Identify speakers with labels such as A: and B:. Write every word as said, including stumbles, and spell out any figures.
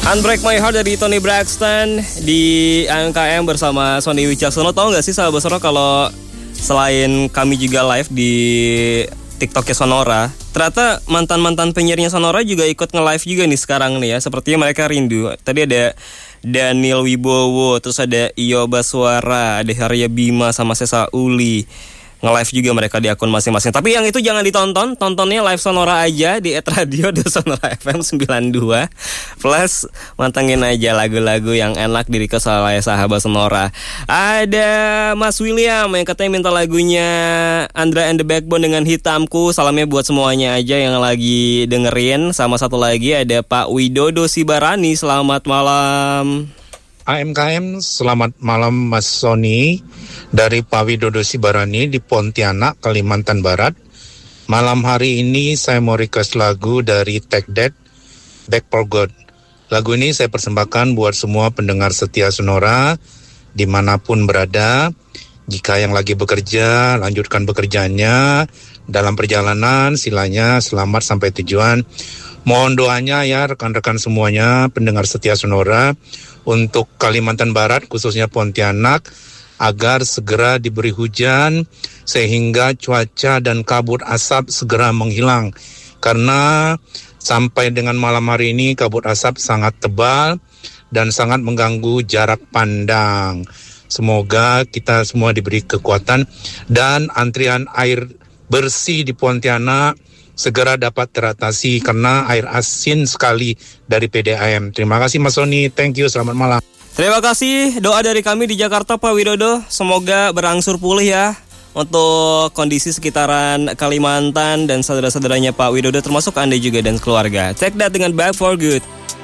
A: Unbreak My Heart dari Toni Braxton di A M K M bersama Sony Wicaksono. Tahu nggak sih sahabat Sonora kalau selain kami juga live di TikToknya Sonora, ternyata mantan-mantan penyiarnya Sonora juga ikut nge-live juga nih sekarang nih ya. Sepertinya mereka rindu. Tadi ada Daniel Wibowo, terus ada Iyo Baswara, ada Harya Bima sama Sesa Uli. Nge-live juga mereka di akun masing-masing. Tapi yang itu jangan ditonton, tontonnya live Sonora aja di et radio di Sonora F M sembilan puluh dua. Plus mantengin aja lagu-lagu yang enak di request oleh sahabat Sonora. Ada Mas William yang katanya minta lagunya Andra and the Backbone dengan Hitamku. Salamnya buat semuanya aja yang lagi dengerin. Sama satu lagi ada Pak Widodo Sibarani. Selamat malam.
B: A M K M, selamat malam Mas Sony dari Pak Widodo Sibarani di Pontianak, Kalimantan Barat. Malam hari ini saya mau request lagu dari Take That, Back for Good. Lagu ini saya persembahkan buat semua pendengar setia Sonora dimanapun berada. Jika yang lagi bekerja, lanjutkan bekerjanya. Dalam perjalanan, silanya selamat sampai tujuan. Mohon doanya ya rekan-rekan semuanya, pendengar setia Sonora, untuk Kalimantan Barat, khususnya Pontianak, agar segera diberi hujan, sehingga cuaca dan kabut asap segera menghilang. Karena sampai dengan malam hari ini, kabut asap sangat tebal dan sangat mengganggu jarak pandang. Semoga kita semua diberi kekuatan dan antrian air bersih di Pontianak segera dapat teratasi karena air asin sekali dari P D A M. Terima kasih Mas Sony, thank you, selamat malam.
A: Terima kasih, doa dari kami di Jakarta Pak Widodo, semoga berangsur pulih ya untuk kondisi sekitaran Kalimantan dan saudara-saudaranya Pak Widodo, termasuk Anda juga dan keluarga. Take That dengan Back for Good.